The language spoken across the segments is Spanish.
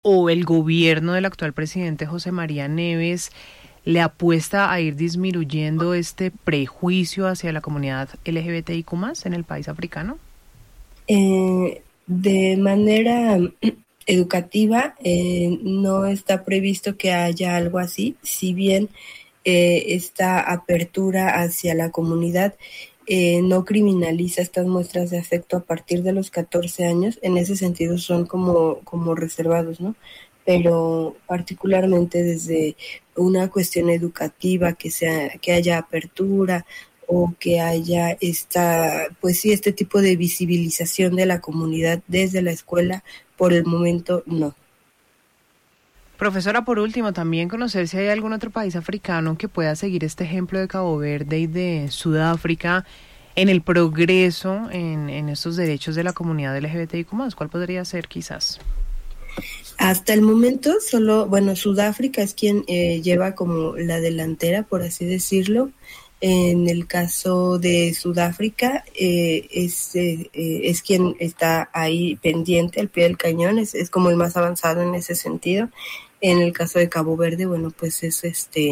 o el gobierno del actual presidente José María Neves le apuesta a ir disminuyendo este prejuicio hacia la comunidad LGBTIQ+ en el país africano? De manera educativa, no está previsto que haya algo así, si bien esta apertura hacia la comunidad no criminaliza estas muestras de afecto a partir de los 14 años, en ese sentido son como reservados, ¿no? Pero particularmente desde una cuestión educativa, que haya apertura o que haya este tipo de visibilización de la comunidad desde la escuela, por el momento no. Profesora, por último, también conocer si hay algún otro país africano que pueda seguir este ejemplo de Cabo Verde y de Sudáfrica en el progreso en estos derechos de la comunidad LGBTIQ+. ¿Cuál podría ser, quizás? Hasta el momento Sudáfrica es quien lleva como la delantera, por así decirlo. En el caso de Sudáfrica, es quien está ahí pendiente, al pie del cañón, es como el más avanzado en ese sentido. En el caso de Cabo Verde, pues es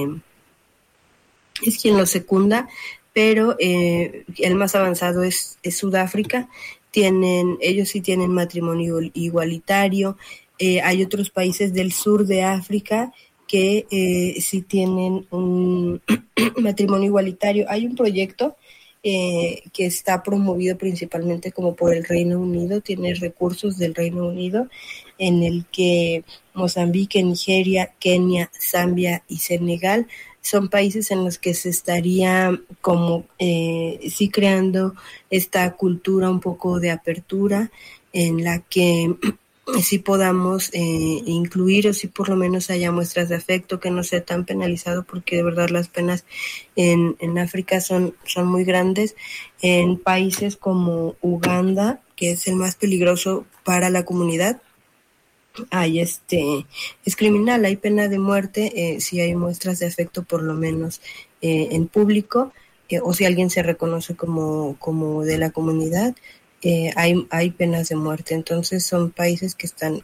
quien lo secunda, pero el más avanzado es Sudáfrica. Ellos sí tienen matrimonio igualitario. Hay otros países del sur de África que sí tienen un matrimonio igualitario. Hay un proyecto que está promovido principalmente como por el Reino Unido, tiene recursos del Reino Unido, en el que Mozambique, Nigeria, Kenia, Zambia y Senegal son países en los que se estaría como sí creando esta cultura un poco de apertura, en la que sí podamos incluir, o si por lo menos haya muestras de afecto, que no sea tan penalizado, porque de verdad las penas en África son muy grandes. En países como Uganda, que es el más peligroso para la comunidad, es criminal, hay pena de muerte si hay muestras de afecto, por lo menos en público, o si alguien se reconoce como de la comunidad. Hay penas de muerte. Entonces son países que están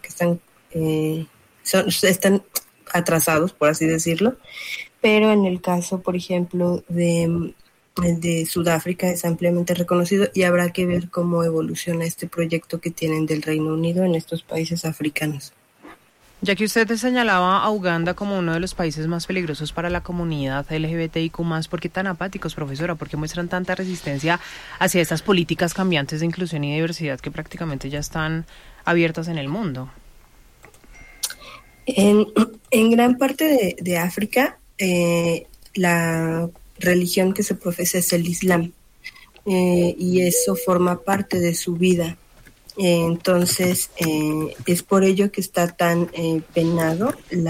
atrasados, por así decirlo, pero en el caso, por ejemplo, de Sudáfrica es ampliamente reconocido, y habrá que ver cómo evoluciona este proyecto que tienen del Reino Unido en estos países africanos. Ya que usted señalaba a Uganda como uno de los países más peligrosos para la comunidad LGBTIQ+, ¿por qué tan apáticos, profesora? ¿Por qué muestran tanta resistencia hacia estas políticas cambiantes de inclusión y diversidad que prácticamente ya están abiertas en el mundo? En gran parte de África, la religión que se profesa es el Islam, y eso forma parte de su vida. Entonces, es por ello que está tan penado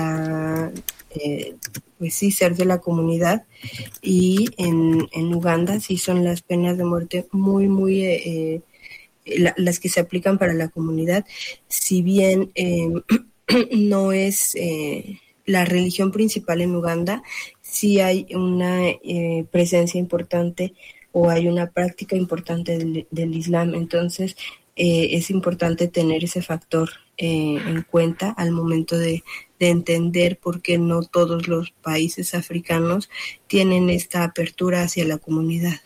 pues sí, ser de la comunidad. Y en Uganda sí son las penas de muerte muy las que se aplican para la comunidad, si bien no es la religión principal en Uganda. Sí hay una presencia importante, o hay una práctica importante del Islam. Entonces es importante tener ese factor en cuenta al momento de entender por qué no todos los países africanos tienen esta apertura hacia la comunidad.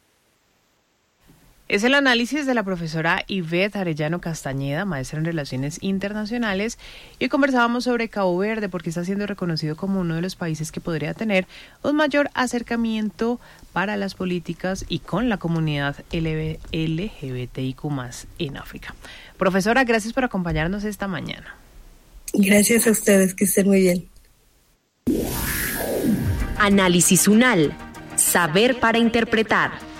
Es el análisis de la profesora Ivette Arellano Castañeda, maestra en Relaciones Internacionales, y hoy conversábamos sobre Cabo Verde, porque está siendo reconocido como uno de los países que podría tener un mayor acercamiento para las políticas y con la comunidad LGBTIQ+ en África. Profesora, gracias por acompañarnos esta mañana. Gracias a ustedes, que estén muy bien. Análisis UNAL, saber para interpretar.